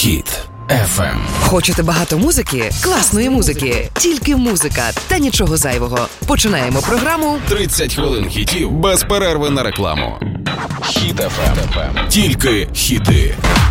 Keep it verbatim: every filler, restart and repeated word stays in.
Хіт еф ем. Хочете багато музики? Класної музики. Тільки музика та нічого зайвого. Починаємо програму тридцять хвилин хітів без перерви на рекламу. Хіт еф ем. Тільки хіти.